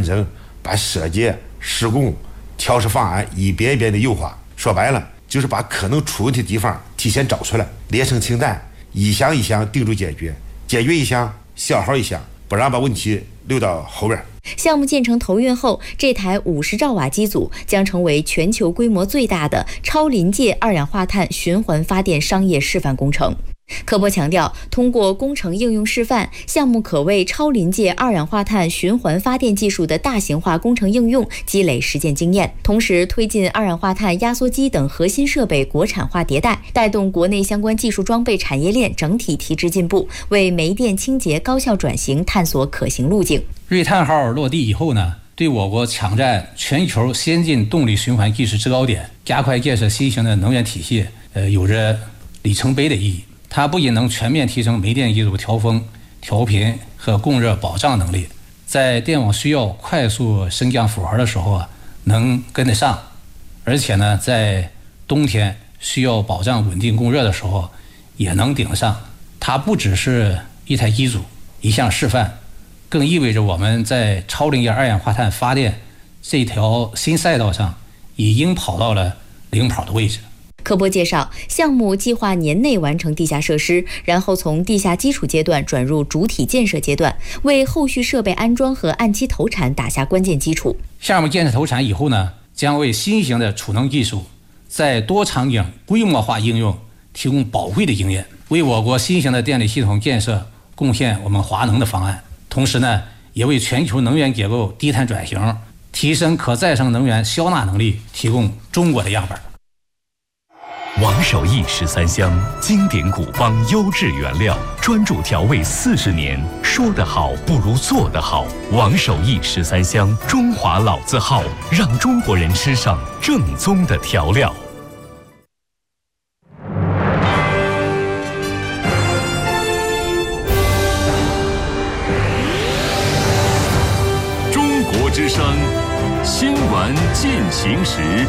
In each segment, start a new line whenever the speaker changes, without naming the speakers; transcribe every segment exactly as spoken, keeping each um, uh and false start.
正把设计、施工、调试方案一遍一遍的优化。说白了，就是把可能出问题的地方提前找出来，列成清单，一项一项定住解决，解决一项消耗一项，不让把问题留到后边。
项目建成投运后，这台五十兆瓦机组将成为全球规模最大的超临界二氧化碳循环发电商业示范工程。科波强调，通过工程应用示范，项目可为超临界二氧化碳循环发电技术的大型化工程应用积累实践经验，同时推进二氧化碳压缩机等核心设备国产化迭代，带动国内相关技术装备产业链整体提质进步，为煤电清洁高效转型探索可行路径。
瑞碳号落地以后呢，对我国抢占全球先进动力循环技术制高点，加快建设新型的能源体系，呃，有着里程碑的意义。它不仅能全面提升煤电技术调峰、调频和供热保障能力，在电网需要快速升降负荷的时候啊，能跟得上，而且呢，在冬天需要保障稳定供热的时候，也能顶得上。它不只是一台机组、一项示范，更意味着我们在超临界二氧化碳发电这条新赛道上，已经跑到了领跑的位置。
科波介绍，项目计划年内完成地下设施，然后从地下基础阶段转入主体建设阶段，为后续设备安装和按期投产打下关键基础。
项目建设投产以后呢，将为新型的储能技术在多场景规模化应用提供宝贵的经验，为我国新型的电力系统建设贡献我们华能的方案，同时呢，也为全球能源结构低碳转型、提升可再生能源消纳能力提供中国的样本。
王守义十三香，经典古方优质原料，专注调味四十年，说得好不如做得好。王守义十三香，中华老字号，让中国人吃上正宗的调料。
中国之声，新闻进行时。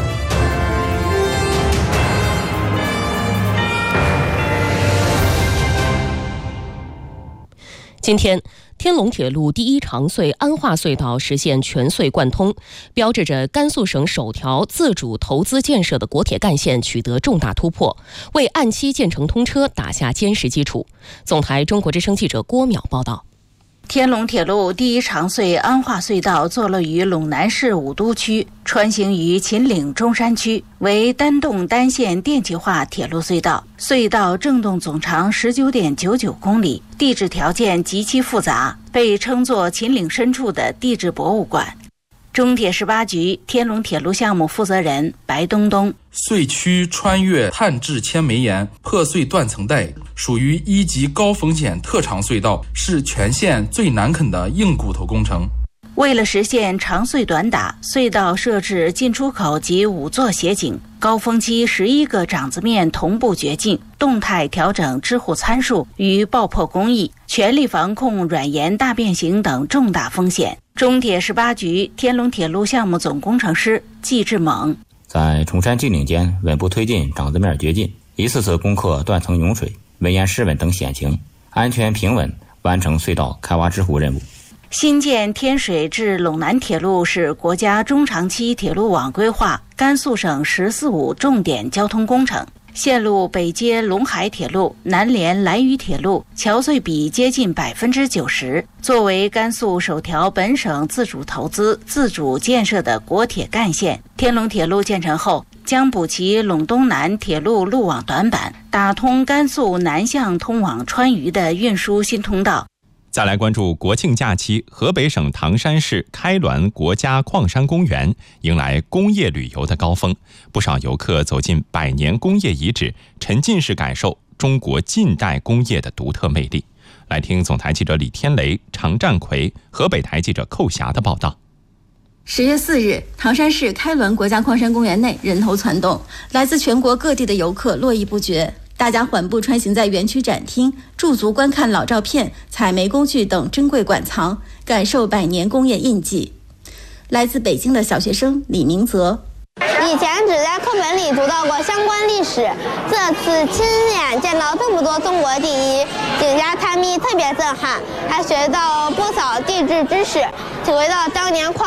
今天，天龙铁路第一长隧安化隧道实现全隧贯通，标志着甘肃省首条自主投资建设的国铁干线取得重大突破，为按期建成通车打下坚实基础。总台中国之声记者郭淼报道。
天龙铁路第一长隧安化隧道坐落于陇南市武都区，穿行于秦岭中山区，为单洞单线电气化铁路隧道。隧道正洞总长 十九点九九公里，地质条件极其复杂，被称作秦岭深处的地质博物馆。中铁十八局天龙铁路项目负责人白东东：
隧区穿越碳质铅煤岩破碎断层带，属于一级高风险特长隧道，是全线最难啃的硬骨头工程。
为了实现长隧短打，隧道设置进出口及五座斜井，高峰期十一个掌子面同步掘进，动态调整支护参数与爆破工艺，全力防控软岩大变形等重大风险。中铁十八局天龙铁路项目总工程师季志猛：
在崇山峻岭间稳步推进掌子面掘进，一次次攻克断层涌水、围岩失稳等险情，安全平稳完成隧道开挖支护任务。
新建天水至陇南铁路是国家中长期铁路网规划甘肃省“十四五”重点交通工程。线路北接陇海铁路，南连兰渝铁路，桥隧比接近百分之九十。作为甘肃首条本省自主投资、自主建设的国铁干线，天龙铁路建成后，将补齐陇东南铁路路网短板，打通甘肃南向通往川渝的运输新通道。
再来关注国庆假期，河北省唐山市开滦国家矿山公园迎来工业旅游的高峰，不少游客走进百年工业遗址，沉浸式感受中国近代工业的独特魅力。来听总台记者李天雷、常占奎、河北台记者寇霞的报道。
十月四日，唐山市开滦国家矿山公园内人头攒动，来自全国各地的游客络绎不绝。大家缓步穿行在园区展厅，驻足观看老照片、采煤工具等珍贵馆藏，感受百年工业印记。来自北京的小学生李明泽：
以前只在课本里读到过相关历史，这次亲眼见到这么多中国第一，景家探秘特别震撼，还学到不少地质知识，体会到当年矿